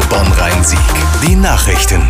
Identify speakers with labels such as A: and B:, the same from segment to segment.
A: Bonn-Rhein-Sieg. Die Nachrichten.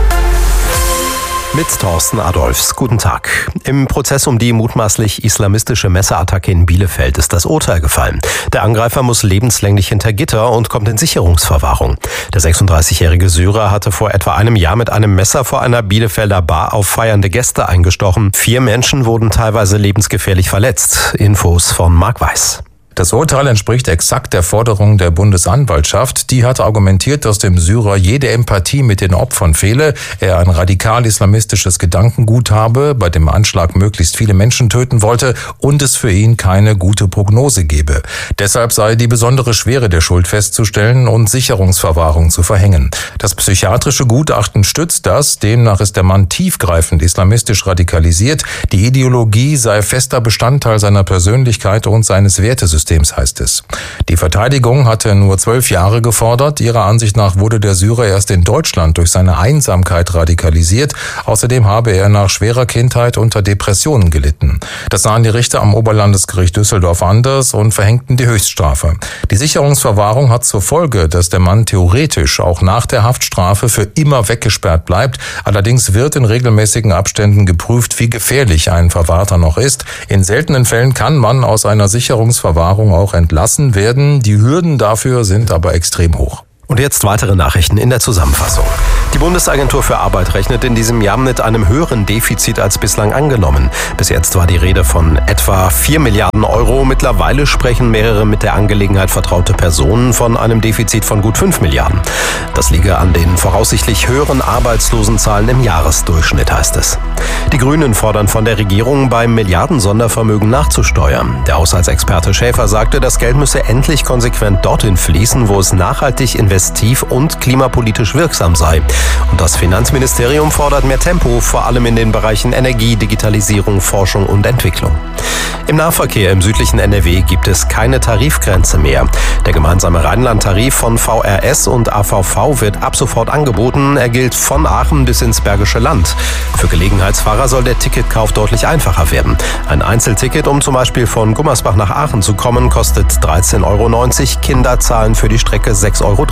B: Mit Thorsten Adolfs. Guten Tag. Im Prozess um die mutmaßlich islamistische Messerattacke in Bielefeld ist das Urteil gefallen. Der Angreifer muss lebenslänglich hinter Gitter und kommt in Sicherungsverwahrung. Der 36-jährige Syrer hatte vor etwa einem Jahr mit einem Messer vor einer Bielefelder Bar auf feiernde Gäste eingestochen. 4 Menschen wurden teilweise lebensgefährlich verletzt. Infos von Marc Weiß.
C: Das Urteil entspricht exakt der Forderung der Bundesanwaltschaft. Die hatte argumentiert, dass dem Syrer jede Empathie mit den Opfern fehle, er ein radikal-islamistisches Gedankengut habe, bei dem Anschlag möglichst viele Menschen töten wollte und es für ihn keine gute Prognose gebe. Deshalb sei die besondere Schwere der Schuld festzustellen und Sicherungsverwahrung zu verhängen. Das psychiatrische Gutachten stützt das. Demnach ist der Mann tiefgreifend islamistisch radikalisiert. Die Ideologie sei fester Bestandteil seiner Persönlichkeit und seines Wertesystems, heißt es. Die Verteidigung hatte nur 12 Jahre gefordert. Ihrer Ansicht nach wurde der Syrer erst in Deutschland durch seine Einsamkeit radikalisiert. Außerdem habe er nach schwerer Kindheit unter Depressionen gelitten. Das sahen die Richter am Oberlandesgericht Düsseldorf anders und verhängten die Höchststrafe. Die Sicherungsverwahrung hat zur Folge, dass der Mann theoretisch auch nach der Haftstrafe für immer weggesperrt bleibt. Allerdings wird in regelmäßigen Abständen geprüft, wie gefährlich ein Verwahrter noch ist. In seltenen Fällen kann man aus einer Sicherungsverwahrung auch entlassen werden. Die Hürden dafür sind aber extrem hoch.
B: Und jetzt weitere Nachrichten in der Zusammenfassung. Die Bundesagentur für Arbeit rechnet in diesem Jahr mit einem höheren Defizit als bislang angenommen. Bis jetzt war die Rede von etwa 4 Milliarden Euro. Mittlerweile sprechen mehrere mit der Angelegenheit vertraute Personen von einem Defizit von gut 5 Milliarden. Das liege an den voraussichtlich höheren Arbeitslosenzahlen im Jahresdurchschnitt, heißt es. Die Grünen fordern von der Regierung, beim Milliarden-Sondervermögen nachzusteuern. Der Haushaltsexperte Schäfer sagte, das Geld müsse endlich konsequent dorthin fließen, wo es nachhaltig investiv und klimapolitisch wirksam sei. Und das Finanzministerium fordert mehr Tempo, vor allem in den Bereichen Energie, Digitalisierung, Forschung und Entwicklung. Im Nahverkehr im südlichen NRW gibt es keine Tarifgrenze mehr. Der gemeinsame Rheinland-Tarif von VRS und AVV wird ab sofort angeboten. Er gilt von Aachen bis ins Bergische Land. Für Gelegenheitsfahrer soll der Ticketkauf deutlich einfacher werden. Ein Einzelticket, um zum Beispiel von Gummersbach nach Aachen zu kommen, kostet 13,90 €. Kinder zahlen für die Strecke 6,30 €.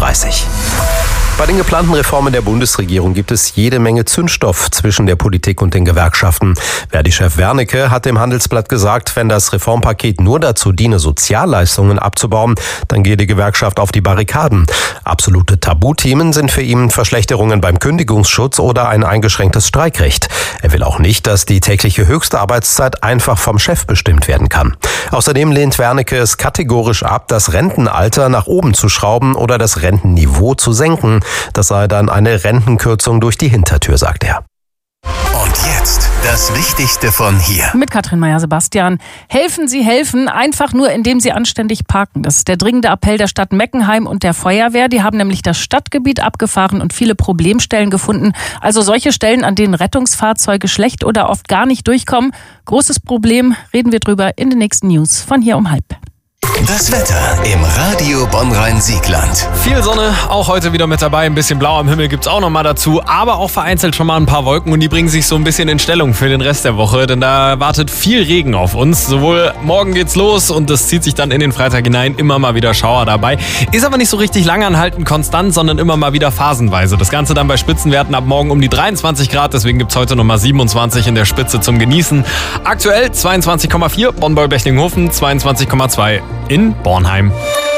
B: Bei den geplanten Reformen der Bundesregierung gibt es jede Menge Zündstoff zwischen der Politik und den Gewerkschaften. Verdi-Chef Wernicke hat dem Handelsblatt gesagt, wenn das Reformpaket nur dazu diene, Sozialleistungen abzubauen, dann gehe die Gewerkschaft auf die Barrikaden. Absolute Tabuthemen sind für ihn Verschlechterungen beim Kündigungsschutz oder ein eingeschränktes Streikrecht. Er will auch nicht, dass die tägliche höchste Arbeitszeit einfach vom Chef bestimmt werden kann. Außerdem lehnt Wernicke es kategorisch ab, das Rentenalter nach oben zu schrauben oder das Rentenniveau zu senken. Das sei dann eine Rentenkürzung durch die Hintertür, sagt er.
A: Und jetzt das Wichtigste von hier.
D: Mit Katrin Meyer-Sebastian. Helfen Sie helfen, einfach nur indem Sie anständig parken. Das ist der dringende Appell der Stadt Meckenheim und der Feuerwehr. Die haben nämlich das Stadtgebiet abgefahren und viele Problemstellen gefunden. Also solche Stellen, an denen Rettungsfahrzeuge schlecht oder oft gar nicht durchkommen. Großes Problem, reden wir drüber in den nächsten News von hier um 12:30.
A: Das Wetter im Radio Bonn-Rhein-Siegland.
E: Viel Sonne, auch heute wieder mit dabei. Ein bisschen blau am Himmel gibt's auch noch mal dazu. Aber auch vereinzelt schon mal ein paar Wolken. Und die bringen sich so ein bisschen in Stellung für den Rest der Woche. Denn da wartet viel Regen auf uns. Sowohl morgen geht's los und das zieht sich dann in den Freitag hinein. Immer mal wieder Schauer dabei. Ist aber nicht so richtig lang anhalten konstant, sondern immer mal wieder phasenweise. Das Ganze dann bei Spitzenwerten ab morgen um die 23 Grad. Deswegen gibt's heute noch mal 27 in der Spitze zum Genießen. Aktuell 22,4 Bonn-Beulbechlinghofen, 22,2 in Bornheim.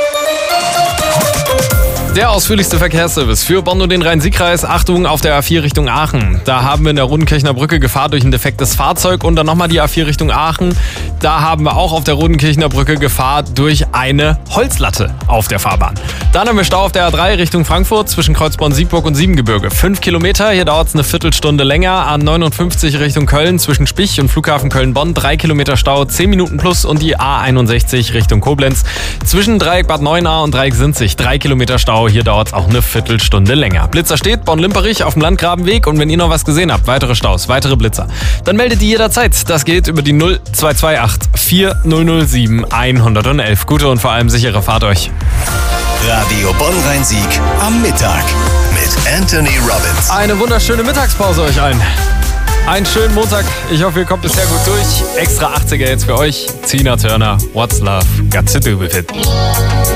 E: Der ausführlichste Verkehrsservice für Bonn und den Rhein-Sieg-Kreis. Achtung auf der A4 Richtung Aachen. Da haben wir in der Rodenkirchener Brücke Gefahr durch ein defektes Fahrzeug. Und dann nochmal die A4 Richtung Aachen. Da haben wir auch auf der Rodenkirchener Brücke Gefahr durch eine Holzlatte auf der Fahrbahn. Dann haben wir Stau auf der A3 Richtung Frankfurt zwischen Kreuzborn-Siegburg und Siebengebirge. 5 Kilometer, hier dauert es eine Viertelstunde länger. A59 Richtung Köln zwischen Spich und Flughafen Köln-Bonn. 3 Kilometer Stau, 10 Minuten plus. Und die A61 Richtung Koblenz zwischen Dreieck Bad Neuenahr und Dreieck Sinzig. 3 Kilometer Stau. Hier dauert es auch eine Viertelstunde länger. Blitzer steht, Bonn-Limperich auf dem Landgrabenweg. Und wenn ihr noch was gesehen habt, weitere Staus, weitere Blitzer, dann meldet die jederzeit. Das geht über die 0228 4007 111. Gute und vor allem sichere Fahrt euch.
A: Radio Bonn-Rhein-Sieg am Mittag mit Anthony Robbins.
E: Eine wunderschöne Mittagspause euch allen. Einen schönen Montag. Ich hoffe, ihr kommt bisher gut durch. Extra 80er jetzt für euch. Tina Turner, What's Love Got to Do With It.